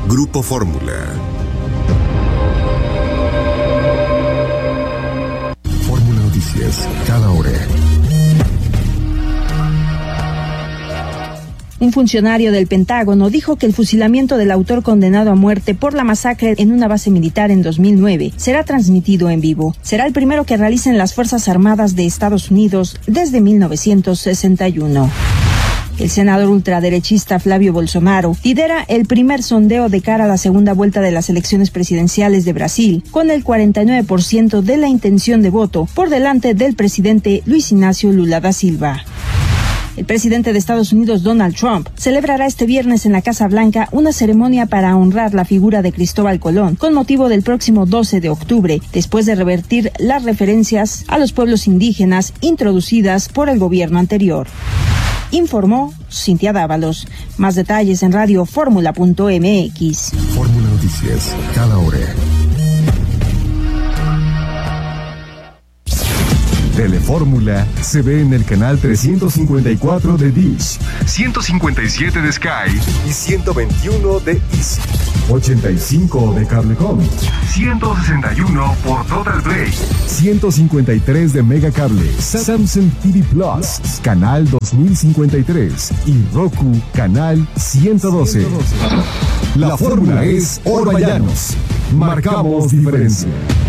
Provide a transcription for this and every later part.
Grupo Fórmula. Fórmula Noticias, cada hora. Un funcionario del Pentágono dijo que el fusilamiento del autor condenado a muerte por la masacre en una base militar en 2009 será transmitido en vivo. Será el primero que realicen las Fuerzas Armadas de Estados Unidos desde 1961. El senador ultraderechista Flavio Bolsonaro lidera el primer sondeo de cara a la segunda vuelta de las elecciones presidenciales de Brasil, con el 49% de la intención de voto por delante del presidente Luis Ignacio Lula da Silva. El presidente de Estados Unidos, Donald Trump, celebrará este viernes en la Casa Blanca una ceremonia para honrar la figura de Cristóbal Colón con motivo del próximo 12 de octubre, después de revertir las referencias a los pueblos indígenas introducidas por el gobierno anterior. Informó Cintia Dávalos. Más detalles en radioformula.mx. Fórmula Noticias, cada hora. Telefórmula se ve en el canal 354 de Dish, 157 de Sky y 121 de Easy, 85 de Cablecom, 161 por Total Play, 153 de Megacable, Samsung TV Plus, canal 2053 y Roku, canal 112. La fórmula es Orballanos. Marcamos diferencia.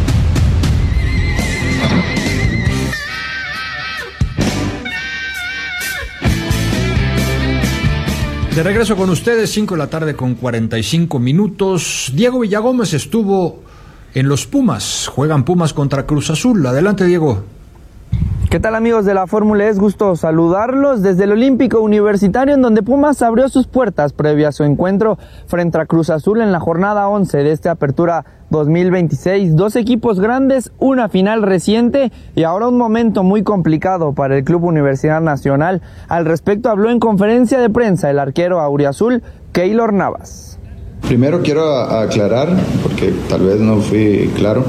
De regreso con ustedes, 5 de la tarde con 45 minutos. Diego Villagómez estuvo en los Pumas. Juegan Pumas contra Cruz Azul. Adelante, Diego. ¿Qué tal, amigos de la Fórmula? Es gusto saludarlos desde el Olímpico Universitario, en donde Pumas abrió sus puertas previo a su encuentro frente a Cruz Azul en la jornada 11 de esta apertura 2026. Dos equipos grandes, una final reciente y ahora un momento muy complicado para el Club Universidad Nacional. Al respecto habló en conferencia de prensa el arquero auriazul, Keylor Navas. Primero quiero aclarar, porque tal vez no fui claro,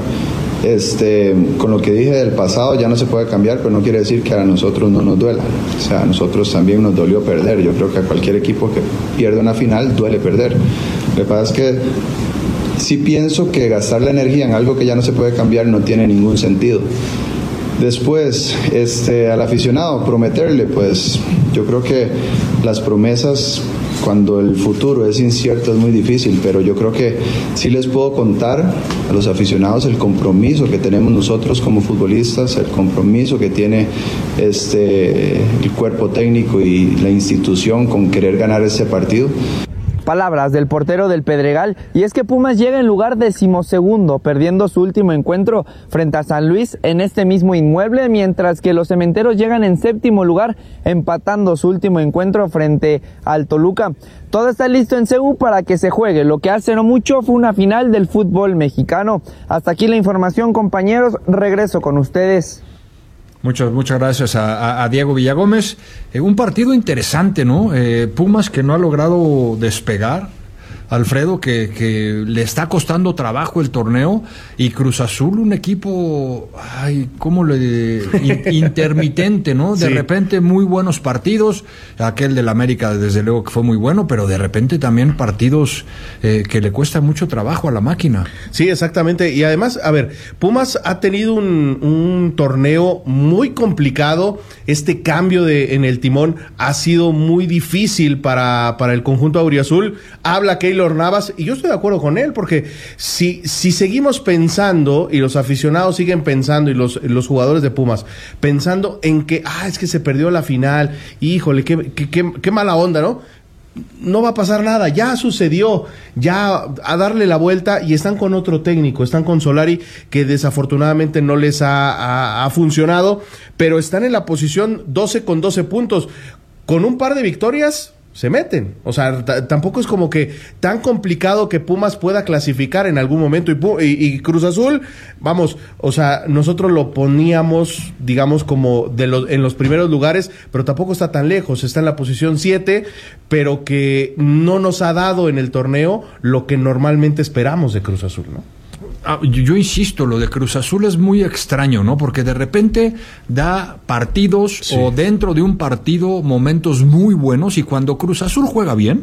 con lo que dije del pasado ya no se puede cambiar, pero no quiere decir que a nosotros no nos duela. O sea, a nosotros también nos dolió perder. Yo creo que a cualquier equipo que pierde una final duele perder. Lo que pasa es que sí pienso que gastar la energía en algo que ya no se puede cambiar no tiene ningún sentido. Después, al aficionado, prometerle, pues yo creo que las promesas, cuando el futuro es incierto, es muy difícil, pero yo creo que sí les puedo contar a los aficionados el compromiso que tenemos nosotros como futbolistas, el compromiso que tiene el cuerpo técnico y la institución con querer ganar este partido. Palabras del portero del Pedregal, y es que Pumas llega en lugar 12º, perdiendo su último encuentro frente a San Luis en este mismo inmueble, mientras que los cementeros llegan en 7º lugar, empatando su último encuentro frente al Toluca. Todo está listo en CU para que se juegue. Lo que hace no mucho fue una final del fútbol mexicano. Hasta aquí la información, compañeros. Regreso con ustedes. Muchas gracias a Diego Villagómez. Un partido interesante, ¿no? Pumas que no ha logrado despegar. Alfredo, que le está costando trabajo el torneo, y Cruz Azul, un equipo, intermitente, ¿no? De repente muy buenos partidos, aquel del América desde luego que fue muy bueno, pero de repente también partidos que le cuesta mucho trabajo a la máquina. Sí, exactamente, y además, a ver, Pumas ha tenido un torneo muy complicado. Este cambio en el timón ha sido muy difícil para el conjunto auriazul. Habla Keylor Navas, y yo estoy de acuerdo con él, porque si seguimos pensando, y los aficionados siguen pensando, y los jugadores de Pumas pensando en que es que se perdió la final, híjole, qué mala onda, ¿no? No va a pasar nada, ya sucedió, ya a darle la vuelta, y están con otro técnico, están con Solari, que desafortunadamente no les ha funcionado, pero están en la posición 12 con 12 puntos, con un par de victorias se meten. O sea, tampoco es como que tan complicado que Pumas pueda clasificar en algún momento, y Cruz Azul, vamos, o sea, nosotros lo poníamos, digamos, como en los primeros lugares, pero tampoco está tan lejos, está en la posición 7, pero que no nos ha dado en el torneo lo que normalmente esperamos de Cruz Azul, ¿no? Yo insisto, lo de Cruz Azul es muy extraño, ¿no? Porque de repente da partidos, o dentro de un partido momentos muy buenos, y cuando Cruz Azul juega bien,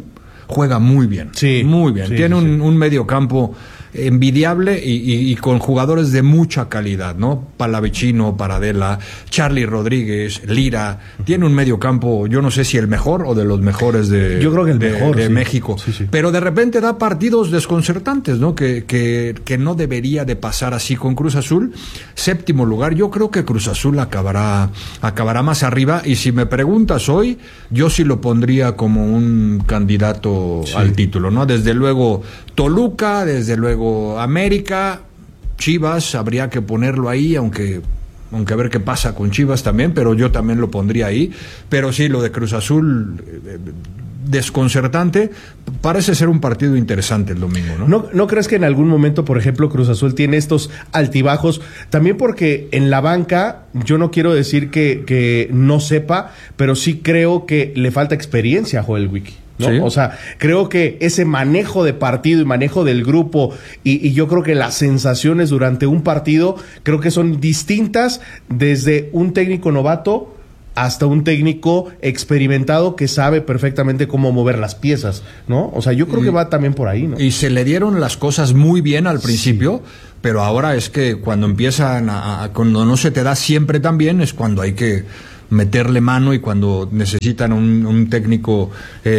juega muy bien. Sí, muy bien. Sí, Tiene sí. un mediocampo envidiable y con jugadores de mucha calidad, ¿no? Palavecino, Paradela, Charlie Rodríguez, Lira. Tiene un mediocampo, yo no sé si el mejor o de los mejores de, yo creo que el mejor, de sí. México. Sí, sí. Pero de repente da partidos desconcertantes, ¿no? Que no debería de pasar así con Cruz Azul. Séptimo lugar, yo creo que Cruz Azul acabará más arriba, y si me preguntas hoy, yo sí lo pondría como un candidato al título, ¿no? Desde luego Toluca, desde luego América, Chivas, habría que ponerlo ahí, aunque a ver qué pasa con Chivas también, pero yo también lo pondría ahí. Pero sí, lo de Cruz Azul, desconcertante. Parece ser un partido interesante el domingo, ¿no? ¿No crees que en algún momento, por ejemplo, Cruz Azul tiene estos altibajos? También porque en la banca, yo no quiero decir que no sepa, pero sí creo que le falta experiencia a Joel Wiki, ¿no? Sí. O sea, creo que ese manejo de partido y manejo del grupo y yo creo que las sensaciones durante un partido creo que son distintas desde un técnico novato hasta un técnico experimentado que sabe perfectamente cómo mover las piezas, ¿no? O sea, yo creo que va también por ahí, ¿no? Y se le dieron las cosas muy bien al principio, pero ahora es que cuando empiezan cuando no se te da siempre tan bien, es cuando hay que meterle mano, y cuando necesitan un técnico,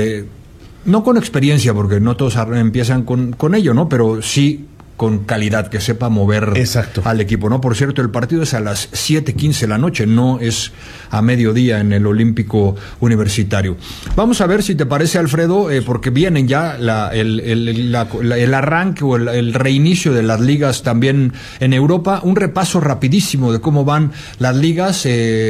no con experiencia, porque no todos empiezan con ello, ¿no? Pero sí con calidad, que sepa mover al equipo, ¿no? Por cierto, el partido es a las 7:15 de la noche, no es a mediodía en el Olímpico Universitario. Vamos a ver si te parece, Alfredo, porque vienen ya el arranque o el reinicio de las ligas también en Europa. Un repaso rapidísimo de cómo van las ligas.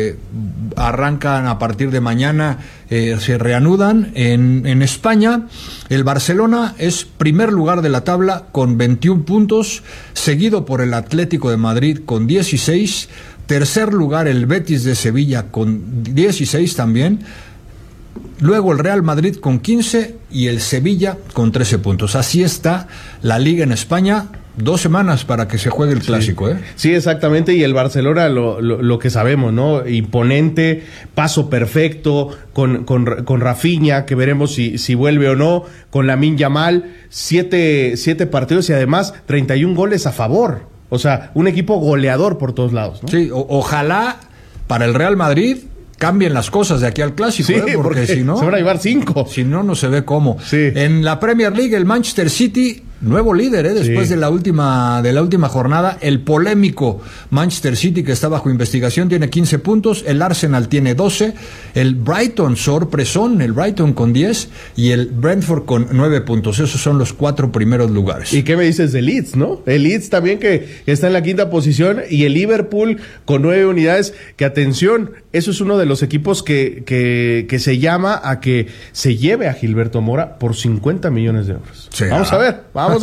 Arrancan a partir de mañana, se reanudan en España. El Barcelona es primer lugar de la tabla con 21 puntos, seguido por el Atlético de Madrid con 16, tercer lugar el Betis de Sevilla con 16 también, luego el Real Madrid con 15 y el Sevilla con 13 puntos. Así está la liga en España. 2 semanas para que se juegue el clásico, ¿eh? Sí, exactamente, y el Barcelona, lo que sabemos, ¿no? Imponente, paso perfecto, con Rafinha, que veremos si vuelve o no, con Lamine Yamal, 7 partidos y además 31 goles a favor. O sea, un equipo goleador por todos lados, ¿no? Sí, ojalá para el Real Madrid cambien las cosas de aquí al clásico, sí, porque si no se van a llevar 5. Si no, no se ve cómo. Sí. En la Premier League, el Manchester City, nuevo líder, después de la última jornada. El polémico Manchester City, que está bajo investigación, tiene 15 puntos. El Arsenal tiene 12. El Brighton, sorpresón, el Brighton con 10. Y el Brentford con 9 puntos. Esos son los 4 primeros lugares. ¿Y qué me dices de Leeds, no? El Leeds también, que está en la 5ª posición. Y el Liverpool con 9 unidades. Que atención, eso es uno de los equipos que se llama a que se lleve a Gilberto Mora por 50 millones de euros. Sí, vamos a ver.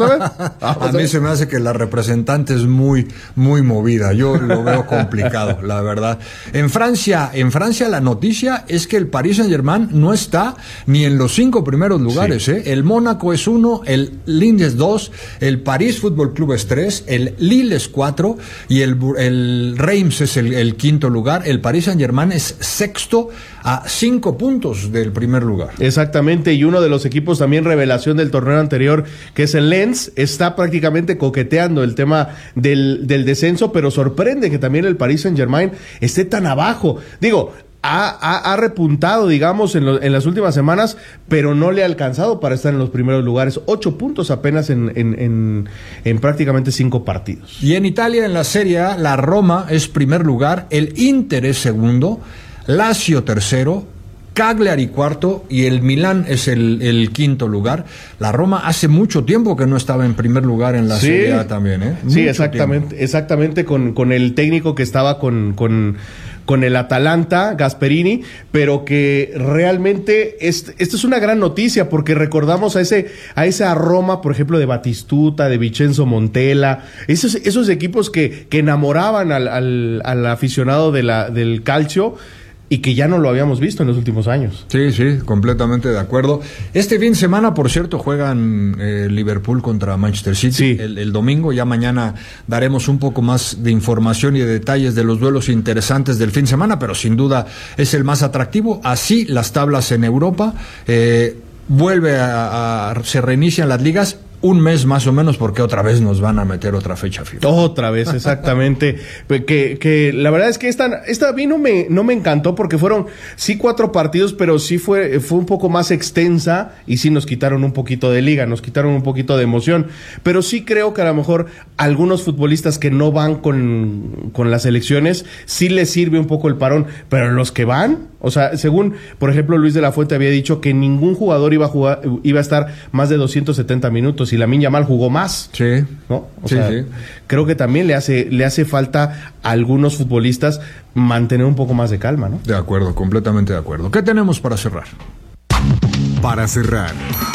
A mí se me hace que la representante es muy, muy movida. Yo lo veo complicado, la verdad. En Francia la noticia es que el Paris Saint-Germain no está ni en los 5 primeros lugares, Sí. El Mónaco es 1, el Lille es 2, el París Fútbol Club es 3, el Lille es 4 y el Reims es el 5º lugar. El Paris Saint-Germain es 6º a 5 puntos del primer lugar. Exactamente, y uno de los equipos también revelación del torneo anterior, que es el Lens, está prácticamente coqueteando el tema del descenso, pero sorprende que también el Paris Saint-Germain esté tan abajo. Digo, ha repuntado, digamos, en las últimas semanas, pero no le ha alcanzado para estar en los primeros lugares. 8 puntos apenas en prácticamente 5 partidos. Y en Italia, en la Serie A, la Roma es primer lugar, el Inter es segundo, Lazio tercero, Cagliari cuarto y el Milán es el 5º lugar. La Roma hace mucho tiempo que no estaba en primer lugar en la Serie A también, ¿eh? Sí, Mucho exactamente, tiempo. exactamente con el técnico que estaba con el Atalanta, Gasperini, pero que realmente esta es una gran noticia porque recordamos a esa Roma, por ejemplo, de Batistuta, de Vincenzo Montella, esos equipos que enamoraban al aficionado del calcio y que ya no lo habíamos visto en los últimos años. Sí, completamente de acuerdo. Este fin de semana, por cierto, juegan Liverpool contra Manchester City. Sí. El domingo. Ya mañana daremos un poco más de información y de detalles de los duelos interesantes del fin de semana, pero sin duda es el más atractivo. Así las tablas en Europa. se reinician las ligas. Un mes más o menos, porque otra vez nos van a meter otra fecha FIFA. Otra vez, exactamente. que la verdad es que esta a mí no me encantó, porque fueron sí 4 partidos, pero sí fue un poco más extensa, y sí nos quitaron un poquito de liga, nos quitaron un poquito de emoción. Pero sí creo que a lo mejor algunos futbolistas que no van con las selecciones, sí les sirve un poco el parón, pero los que van, o sea, según, por ejemplo, Luis de la Fuente había dicho que ningún jugador iba a estar más de 270 minutos, y Lamine Yamal jugó más. Sí. ¿No? O sí, sea, sí. Creo que también le hace falta a algunos futbolistas mantener un poco más de calma, ¿no? De acuerdo, completamente de acuerdo. ¿Qué tenemos para cerrar? Para cerrar.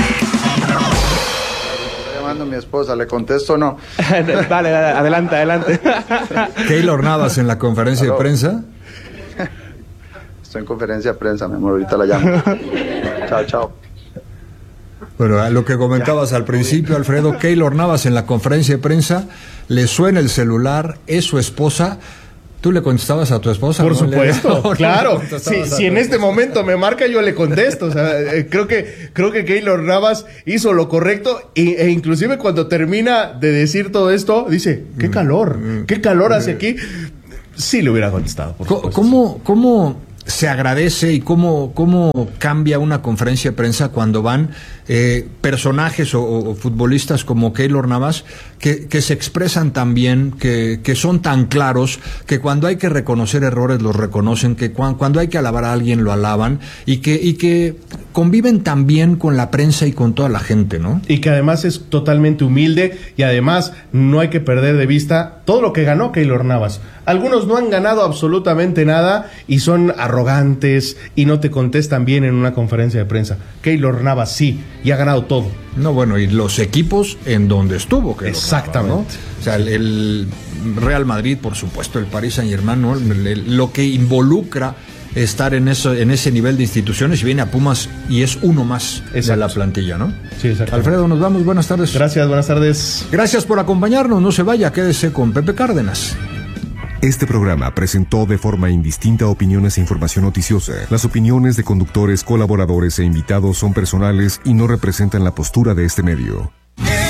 Está llamando a mi esposa, ¿le contesto o no? Dale, adelante. Keylor Navas en la conferencia de prensa. Estoy en conferencia de prensa, mi amor, ahorita la llamo. Chao. Bueno, a lo que comentabas al principio, Alfredo, Keylor Navas en la conferencia de prensa, le suena el celular, es su esposa. ¿Tú le contestabas a tu esposa? Por ¿no? supuesto, No, claro. no Si en este momento me marca, yo le contesto. O sea, creo que Keylor Navas hizo lo correcto, e inclusive cuando termina de decir todo esto, dice, qué calor hace aquí. Sí le hubiera contestado, por supuesto. ¿Cómo se agradece y cómo cambia una conferencia de prensa cuando van personajes o futbolistas como Keylor Navas que se expresan tan bien, que son tan claros, que cuando hay que reconocer errores los reconocen, que cuando hay que alabar a alguien lo alaban, y que conviven tan bien con la prensa y con toda la gente, ¿no? Y que además es totalmente humilde, y además no hay que perder de vista todo lo que ganó Keylor Navas. Algunos no han ganado absolutamente nada y son arrogantes y no te contestan bien en una conferencia de prensa. Keylor Navas sí, y ha ganado todo. No, bueno, y los equipos en donde estuvo. Exactamente. Navas, ¿no? O sea, el Real Madrid, por supuesto, el Paris Saint-Germain, ¿no? Lo que involucra estar en ese nivel de instituciones, y viene a Pumas y es uno más de la plantilla, ¿no? Sí, exacto. Alfredo, nos vamos, buenas tardes. Gracias, buenas tardes. Gracias por acompañarnos, no se vaya, quédese con Pepe Cárdenas. Este programa presentó de forma indistinta opiniones e información noticiosa. Las opiniones de conductores, colaboradores e invitados son personales y no representan la postura de este medio.